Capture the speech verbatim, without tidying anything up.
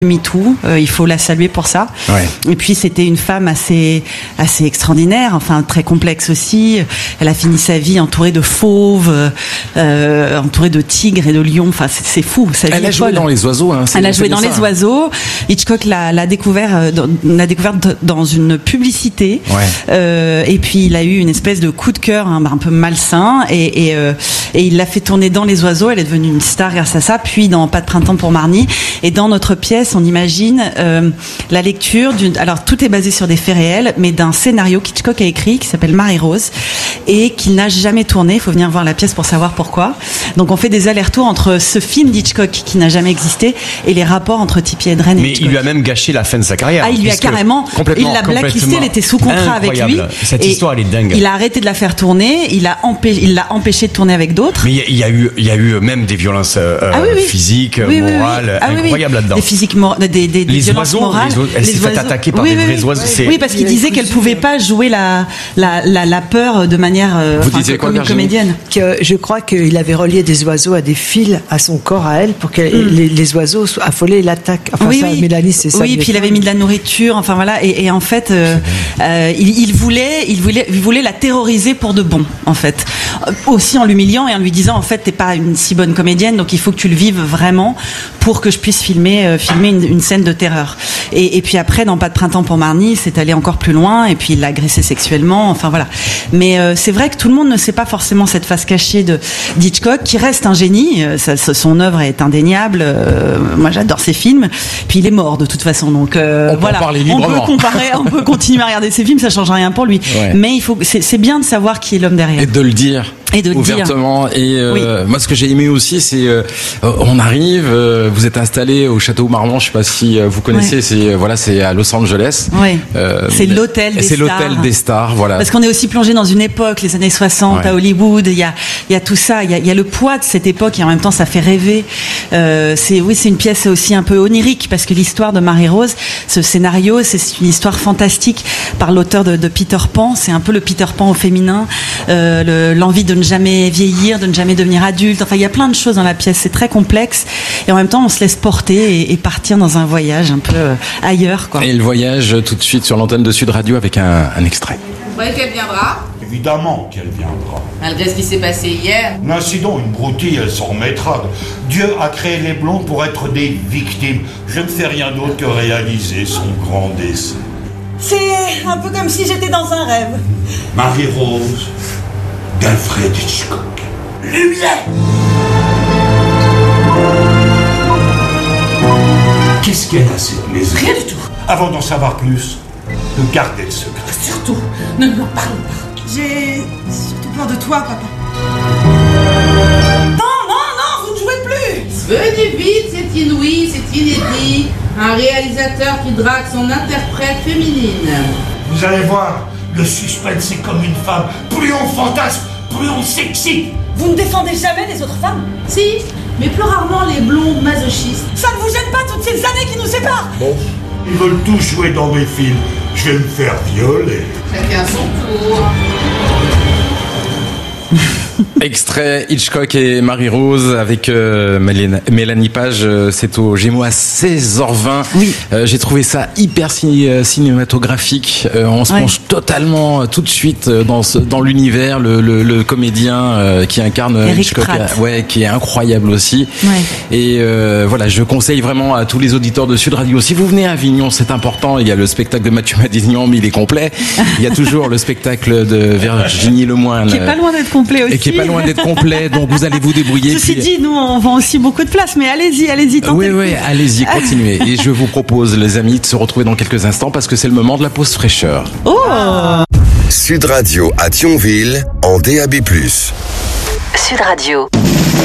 MeToo, euh, il faut la saluer pour ça. Ouais. Et puis c'était une femme assez assez extraordinaire, enfin très complexe aussi. Elle a fini sa vie entourée de fauves, euh, entourée de tigres et de lions. Enfin c'est, c'est fou. Sa vie Elle a est joué folle. dans Les Oiseaux. Hein, Elle a joué dans ça, Les hein. Oiseaux. Hitchcock l'a, l'a découvert, euh, dans, l'a découverte dans une publicité. Ouais. Euh, et puis il a eu une espèce de coup de cœur hein, un peu malsain et et, euh, et il l'a fait tourner dans Les Oiseaux. Elle est devenue une star grâce à ça. Puis dans Pas de printemps pour Marnie. Et dans notre pièce, on imagine euh, la lecture d'une. Alors tout est basé sur des faits réels, mais d'un scénario qu'Hitchcock a écrit qui s'appelle Marie-Rose et qu'il n'a jamais tourné. Il faut venir voir la pièce pour savoir pourquoi. Donc on fait des allers-retours entre ce film d'Hitchcock qui n'a jamais existé et les rapports entre Tippi Hedren et Mais Hitchcock. il lui a même gâché la fin de sa carrière. Ah, il lui a puisque carrément, il l'a blacklisté, elle était sous contrat avec lui. Incroyable. Cette et histoire, elle est dingue. Il a arrêté de la faire tourner, il a empêché, il l'a empêché de tourner avec d'autres. Mais il y, a- il y a eu, il y a eu même des violences euh, Ah oui, oui. physiques, Oui, oui, oui. morales, Ah oui, oui. incroyables là-dedans. Des physiques mor- des, des, des Les violences oiseaux, morales. les oiseaux, elle s'est Les fait oiseaux. attaquer par oui, des oui, vrais oui. oiseaux, c'est- Oui, parce qu'il disait qu'elle pouvait pas jouer la la la, la peur de manière euh, Vous enfin, disiez quoi, comme une Virginie comédienne. Que je crois qu'il avait relié des oiseaux à des fils à son corps, à elle, pour que les, les oiseaux soient affolés et l'attaquent. Enfin, oui, ça, oui. Mélanie, c'est ça. Oui, puis il avait mis de la nourriture, enfin voilà, et, et en fait, euh, euh, il, il voulait, il voulait, il voulait la terroriser pour de bon, en fait. Euh, Aussi en l'humiliant et en lui disant, en fait, t'es pas une si bonne comédienne, donc il faut que tu le vives vraiment pour que je puisse filmer, euh, filmer une, une scène de terreur. Et, et puis après, dans Pas de printemps pour Marnie, c'est allé encore plus loin, et puis il l'a agressée sexuellement, enfin voilà. Mais euh, c'est vrai que tout le monde ne sait pas forcément cette face cachée de d'Hitchcock, qui reste un génie. Euh, ça, son œuvre est indéniable. Euh, moi, j'adore ses films. Puis il est mort de toute façon, donc euh, On peut en voilà. parler on librement. peut comparer, on peut continuer à regarder ses films, ça change rien pour lui. Ouais. Mais il faut, c'est, c'est bien de savoir qui est l'homme derrière. Et de le dire. Et de le dire. ouvertement. Et euh, Oui. moi, ce que j'ai aimé aussi, c'est euh, on arrive, euh, vous êtes installé au Château Marmont. Je sais pas si euh, vous connaissez. Ouais. C'est euh, voilà, c'est à Los Angeles. Oui. Euh, C'est l'hôtel des C'est stars. l'hôtel des stars. Voilà. Parce qu'on est aussi plongé dans une époque, les années soixante, Ouais. à Hollywood. Il y a, il y a tout ça. Il y a, il y a le poids de cette époque et en même temps, ça fait rêver. Euh, c'est, oui, c'est une pièce aussi un peu onirique parce que l'histoire de Marie-Rose, ce scénario, c'est une histoire fantastique par l'auteur de, de Peter Pan. C'est un peu le Peter Pan au féminin, euh, le, l'envie de ne jamais vieillir, de ne jamais devenir adulte. Enfin, il y a plein de choses dans la pièce. C'est très complexe et en même temps, on se laisse porter et, et partir dans un voyage un peu euh, ailleurs, quoi. Et le voyage tout de suite sur l'antenne de Sud Radio avec un, un extrait. Vous croyez qu'elle viendra? Évidemment qu'elle viendra. Malgré ce qui s'est passé hier. L'incident, une broutille, elle s'en remettra. Dieu a créé les blonds pour être des victimes. Je ne fais rien d'autre que réaliser son grand dessein. C'est un peu comme si j'étais dans un rêve. Marie-Rose, d'Alfred Hitchcock. Lumière! Qu'est-ce qu'elle a, cette maison? Rien du tout. Avant d'en savoir plus, de garder le secret. Surtout, ne nous en parlons pas. J'ai surtout peur de toi, papa. Non, non, non, vous ne jouez plus. Venez vite, c'est inouï, c'est inédit. Un réalisateur qui drague son interprète féminine. Vous allez voir, le suspense est comme une femme. Plus on fantasme, plus on s'excite. Vous ne défendez jamais les autres femmes. Si, mais plus rarement les blondes masochistes. Ça ne vous gêne pas toutes ces années qui nous séparent. Ils veulent tous jouer dans mes films. Je vais me faire violer. Chacun son tour. Extrait Hitchcock et Marie-Rose avec euh, Mélanie, Mélanie Page, euh, c'est au Gémeaux à seize heures vingt. Oui. Euh, j'ai trouvé ça hyper ciné- euh, cinématographique. Euh, on se Ouais. plonge totalement euh, tout de suite euh, dans ce, dans l'univers. Le, le, le comédien euh, qui incarne euh, Eric Hitchcock, Pratt. euh, ouais, qui est incroyable aussi. Ouais. Et euh, voilà, je conseille vraiment à tous les auditeurs de Sud Radio. Si vous venez à Avignon, c'est important. Il y a le spectacle de Mathieu Madignan, mais il est complet. Il y a toujours le spectacle de Virginie Lemoine. Qui est pas loin d'être complet aussi. Et qui est pas loin d'être complet, donc vous allez vous débrouiller. Ceci puis- dit, nous on vend aussi beaucoup de places, mais allez-y, allez-y, tentez Oui, le oui, coup. allez-y, continuez. Et je vous propose, les amis, de se retrouver dans quelques instants parce que c'est le moment de la pause fraîcheur. Oh. Sud Radio à Thionville en D A B plus. Sud Radio.